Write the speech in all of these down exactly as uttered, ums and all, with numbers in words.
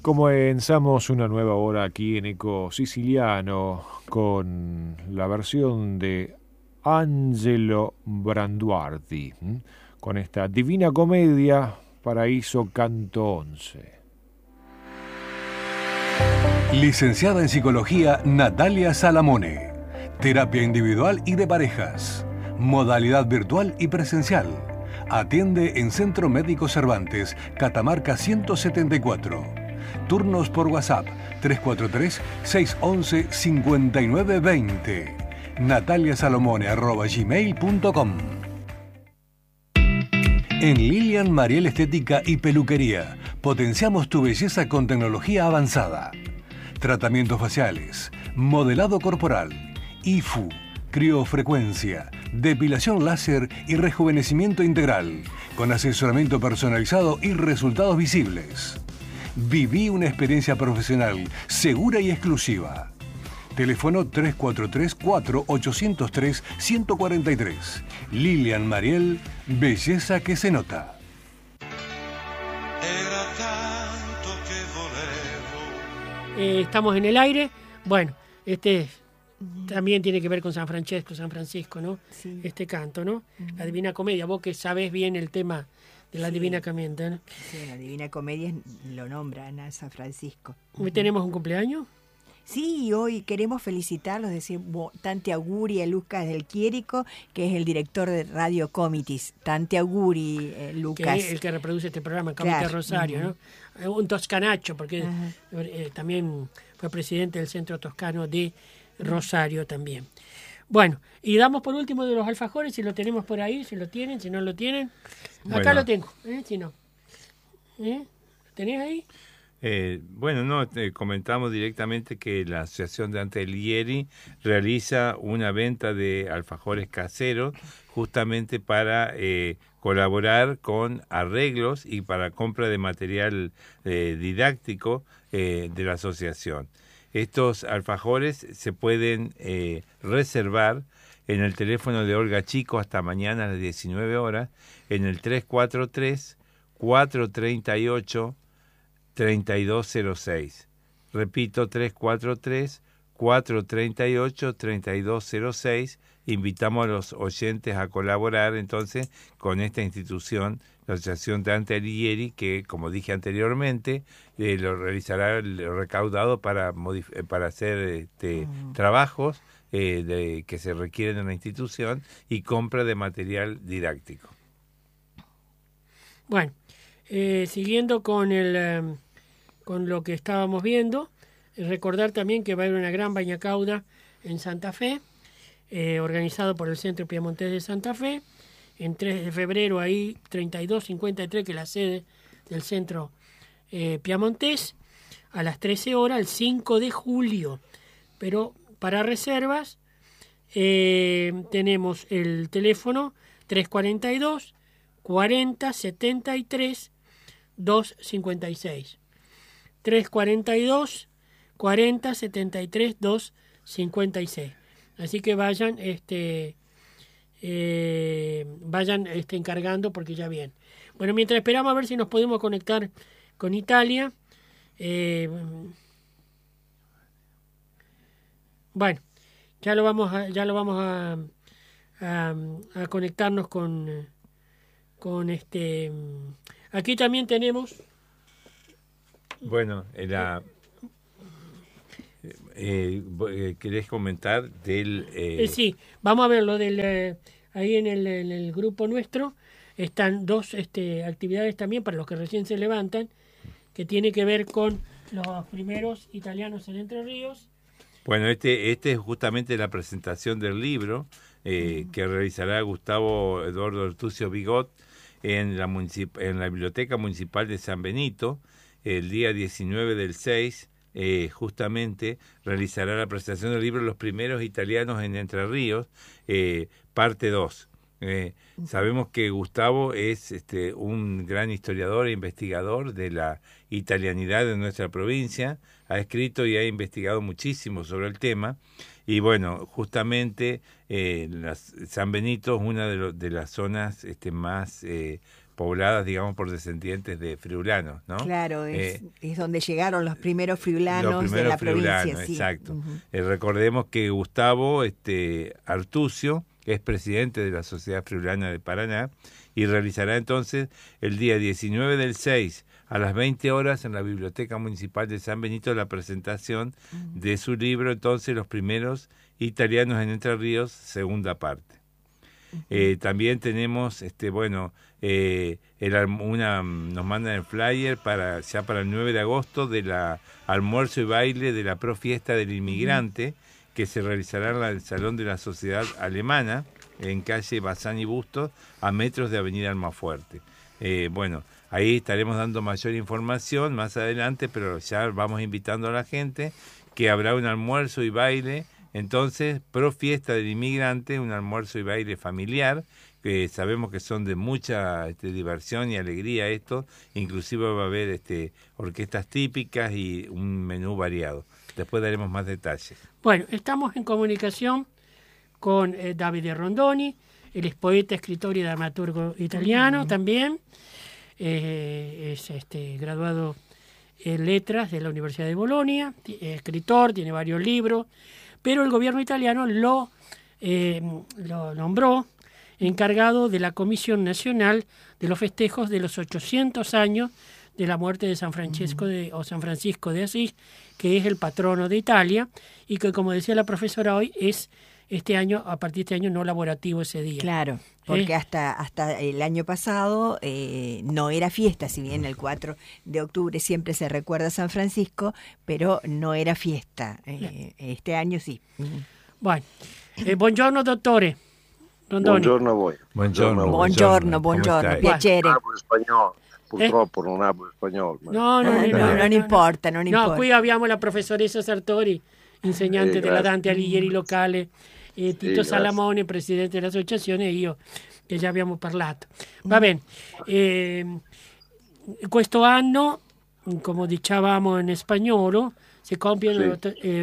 Comenzamos una nueva hora aquí en Eco Siciliano con la versión de Angelo Branduardi, ¿m? Con esta Divina Comedia, Paraíso Canto once. Licenciada en Psicología Natalia Salamone. Terapia individual y de parejas. Modalidad virtual y presencial. Atiende en Centro Médico Cervantes, Catamarca ciento setenta y cuatro. Turnos por WhatsApp tres cuatro tres, seis uno uno, cinco nueve dos cero. nataliasalomone arroba gmail punto com. En Lilian Mariel Estética y Peluquería potenciamos tu belleza con tecnología avanzada. Tratamientos faciales, modelado corporal, I F U, criofrecuencia, depilación láser y rejuvenecimiento integral, con asesoramiento personalizado y resultados visibles. Viví una experiencia profesional segura y exclusiva. Teléfono tres cuatro tres, cuatro ocho cero tres, uno cuatro tres. Lilian Mariel, belleza que se nota. Era tanto que volevo. Eh, estamos en el aire. Bueno, este también tiene que ver con San Francesco, San Francisco, ¿no? Sí. Este canto, ¿no? Uh-huh. La Divina Comedia. Vos que sabés bien el tema de la Sí. Divina Comedia, ¿no? Sí, la Divina Comedia lo nombran a San Francisco. Hoy tenemos un cumpleaños. Sí, hoy queremos felicitarlos, decir bo- Tante auguri a Lucas del Quierico, que es el director de Radio Comitis. Tante auguri, eh, Que Lucas. es el que reproduce este programa, Comité Claro. Rosario, Uh-huh. ¿no? Eh, Un toscanacho, porque Ajá. eh, también fue presidente del Centro Toscano de Rosario también. Bueno, y damos por último de los alfajores, si lo tenemos por ahí, si lo tienen, si no lo tienen. Acá Bueno. lo tengo, ¿eh? Si no. ¿Eh? ¿Lo tenés ahí? Eh, bueno, no, eh, comentamos directamente que la Asociación de Dante Alighieri realiza una venta de alfajores caseros justamente para eh, colaborar con arreglos y para compra de material eh, didáctico eh, de la asociación. Estos alfajores se pueden eh, reservar en el teléfono de Olga Chico hasta mañana a las diecinueve horas, en el tres cuatro tres, cuatro tres ocho, tres dos cero seis. Repito, tres cuatro tres, cuatro tres ocho, tres dos cero seis. Invitamos a los oyentes a colaborar entonces con esta institución, la Asociación Dante Alighieri, que como dije anteriormente, eh, lo realizará lo recaudado para, modif- para hacer este, Mm. trabajos eh, de, que se requieren en la institución y compra de material didáctico. Bueno, eh, siguiendo con el eh, con lo que estábamos viendo, eh, recordar también que va a haber una gran bañacauda en Santa Fe, eh, organizado por el Centro Piamontés de Santa Fe, en tres de febrero, ahí treinta y dos cincuenta y tres, que es la sede del Centro eh, Piamontés, a las trece horas, el cinco de julio. Pero para reservas eh, tenemos el teléfono tres cuatro dos, cuarenta, setenta y tres, doscientos cincuenta y seis. tres cuatro dos, cuarenta, setenta y tres, doscientos cincuenta y seis. Así que vayan, este, eh, vayan este, encargando porque ya vienen. Bueno, mientras esperamos a ver si nos podemos conectar con Italia. Eh, bueno, ya lo vamos a, ya lo vamos a, a, a conectarnos con, con este. Aquí también tenemos. Bueno, la, eh, eh, ¿querés comentar del...? Eh... Eh, sí, vamos a ver lo del... Eh, ahí en el, en el grupo nuestro están dos este, actividades también para los que recién se levantan, que tiene que ver con los primeros italianos en Entre Ríos. Bueno, este, este es justamente la presentación del libro eh, uh-huh. que realizará Gustavo Eduardo Ortucio Bigot en la, municip- en la Biblioteca Municipal de San Benito, el día diecinueve del seis, eh, justamente realizará la presentación del libro Los primeros italianos en Entre Ríos, eh, parte dos. Eh, sabemos que Gustavo es este, un gran historiador e investigador de la italianidad de nuestra provincia, ha escrito y ha investigado muchísimo sobre el tema, y bueno, justamente eh, las, San Benito es una de, lo, de las zonas este, más... Eh, pobladas, digamos, por descendientes de friulanos, ¿no? Claro, es, Eh, es donde llegaron los primeros friulanos los de primeros la provincia. friulanos, Sí. exacto. Ujú. Eh, recordemos que Gustavo este, Artucio es presidente de la Sociedad Friulana de Paraná y realizará entonces el día diecinueve del seis a las veinte horas en la Biblioteca Municipal de San Benito la presentación uh-huh. de su libro, entonces, Los primeros italianos en Entre Ríos, segunda parte. Uh-huh. Eh, también tenemos, este bueno, eh, el, una, nos mandan el flyer para ya para el nueve de agosto de la almuerzo y baile de la Profiesta del Inmigrante, uh-huh. que se realizará en el Salón de la Sociedad Alemana, en calle Bazán y Bustos, a metros de Avenida Almafuerte. Eh, bueno, ahí estaremos dando mayor información más adelante, pero ya vamos invitando a la gente que habrá un almuerzo y baile, entonces, pro fiesta del inmigrante, un almuerzo y baile familiar, que sabemos que son de mucha este, diversión y alegría esto, inclusive va a haber este, orquestas típicas y un menú variado. Después daremos más detalles. Bueno, estamos en comunicación con eh, Davide Rondoni, él es poeta, escritor y dramaturgo italiano mm. también. Eh, es este, graduado en letras de la Universidad de Bolonia, es escritor, tiene varios libros, pero el gobierno italiano lo, eh, lo nombró encargado de la Comisión Nacional de los Festejos de los ochocientos años de la muerte de San Francesco de, o San Francisco de Asís, que es el patrono de Italia, y que, como decía la profesora hoy, es este año, a partir de este año, no laborativo ese día. Claro, porque ¿Eh? hasta, hasta el año pasado eh, no era fiesta, si bien el cuatro de octubre siempre se recuerda a San Francisco, pero no era fiesta. Eh, este año sí. Bueno, eh, buongiorno dottore Rondoni. Buongiorno a voi. Buongiorno, buongiorno, buongiorno, piacere. Non hablo spagnolo, purtroppo eh? non hablo spagnolo. Ma... No, no, no, no, no, no, non no, importa, non no, importa. qui abbiamo la professoressa Sartori, insegnante eh, della Dante Alighieri locale, e Tito sì, Salamone, presidente dell'associazione, e io, che già abbiamo parlato. Va bene, eh, questo anno, come dicevamo in spagnolo, si compiono sì. eh,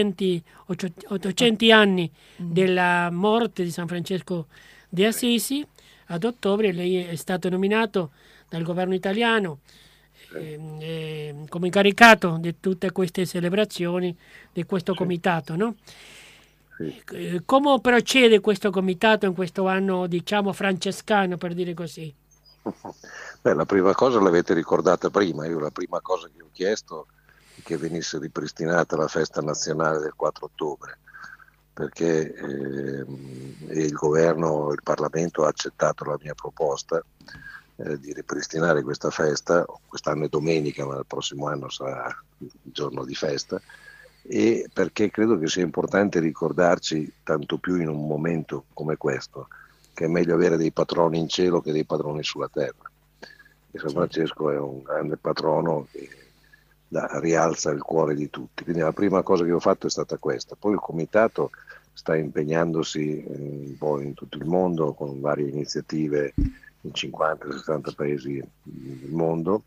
ottocento anni della morte di San Francesco di Assisi. Ad ottobre lei è stato nominato dal governo italiano eh, eh, come incaricato di tutte queste celebrazioni di questo sì. comitato, no? Sì. Eh, come procede questo comitato in questo anno, diciamo, francescano, per dire così? Beh, la prima cosa l'avete ricordata prima. Io la prima cosa che ho chiesto è che venisse ripristinata la festa nazionale del quattro ottobre, perché eh, il governo, il Parlamento ha accettato la mia proposta eh, di ripristinare questa festa. Quest'anno è domenica, ma il prossimo anno sarà il giorno di festa, e perché credo che sia importante ricordarci, tanto più in un momento come questo, che è meglio avere dei patroni in cielo che dei padroni sulla terra. E San Francesco è un grande patrono che da, rialza il cuore di tutti. Quindi la prima cosa che ho fatto è stata questa. Poi il comitato sta impegnandosi un po' in tutto il mondo con varie iniziative in cinquanta sessanta paesi del mondo.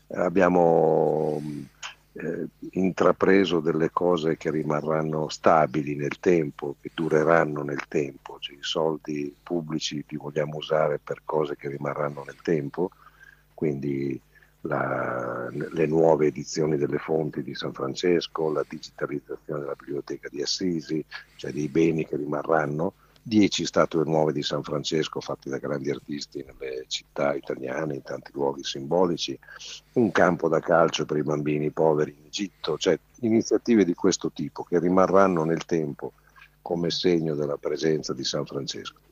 Abbiamo eh, intrapreso delle cose che rimarranno stabili nel tempo, che dureranno nel tempo, cioè i soldi pubblici li vogliamo usare per cose che rimarranno nel tempo, quindi la, le nuove edizioni delle fonti di San Francesco, la digitalizzazione della biblioteca di Assisi, cioè dei beni che rimarranno, dieci statue nuove di San Francesco fatte da grandi artisti nelle città italiane, in tanti luoghi simbolici, un campo da calcio per i bambini poveri in Egitto, cioè iniziative di questo tipo che rimarranno nel tempo come segno della presenza di San Francesco.